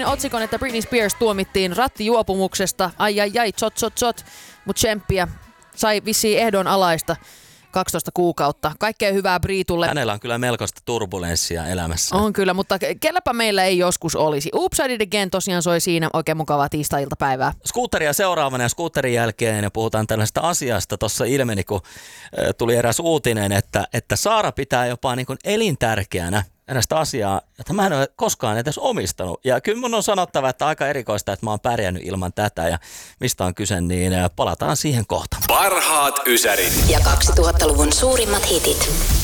luin otsikon, että Britney Spears tuomittiin rattijuopumuksesta. Ai, tsot. Mut tsemppiä. Sai vissiin ehdonalaista 12 kuukautta. Kaikkea hyvää Britulle. Hänellä on kyllä melkoista turbulenssia elämässä. On kyllä, mutta kelläpä meillä ei joskus olisi. Oops, I Did It Again tosiaan soi siinä. Oikein mukavaa tiistai-iltapäivää. Skuutteria seuraavana ja skuutterin jälkeen ja puhutaan tällaista asiasta. Tuossa ilmeni, kun tuli eräs uutinen, että Saara pitää jopa niin kuin elintärkeänä erästä asiaa, jota mä en ole koskaan edes omistanut. Ja kyllä mun on sanottava, että aika erikoista, että mä oon pärjännyt ilman tätä ja mistä on kyse, niin palataan siihen kohta. Parhaat ysärit. Ja 2000-luvun suurimmat hitit.